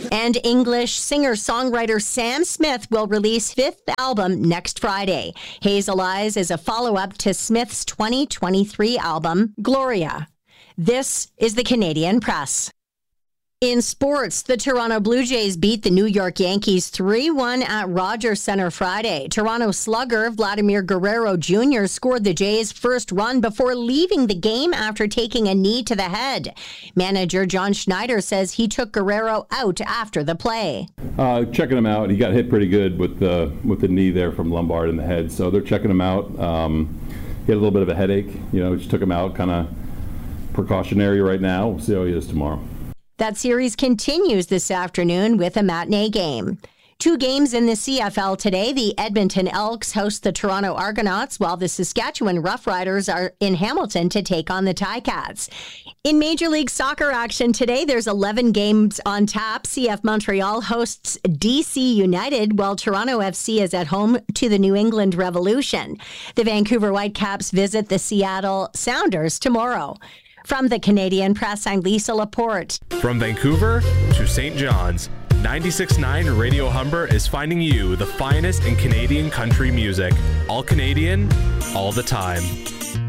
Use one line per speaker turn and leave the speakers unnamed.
And English singer-songwriter Sam Smith will release fifth album next Friday. Hazel Eyes is a follow-up to Smith's 2023 album, Gloria. This is the Canadian Press. In sports, the Toronto Blue Jays beat the New York Yankees 3-1 at Rogers Centre Friday. Toronto slugger Vladimir Guerrero Jr. scored the Jays' first run before leaving the game after taking a knee to the head. Manager John Schneider says he took Guerrero out after the play.
Checking him out. He got hit pretty good with the knee there from Lombard in the head, so they're checking him out. He had a little bit of a headache. Just took him out, kind of precautionary right now. We'll see how he is tomorrow.
That series continues this afternoon with a matinee game. Two games in the CFL today. The Edmonton Elks host the Toronto Argonauts, while the Saskatchewan Roughriders are in Hamilton to take on the Ticats. In Major League Soccer action today, there's 11 games on tap. CF Montreal hosts DC United, while Toronto FC is at home to the New England Revolution. The Vancouver Whitecaps visit the Seattle Sounders tomorrow. From the Canadian Press, I'm Lisa Laporte.
From Vancouver to St. John's, 96.9 Radio Humber is finding you the finest in Canadian country music. All Canadian, all the time.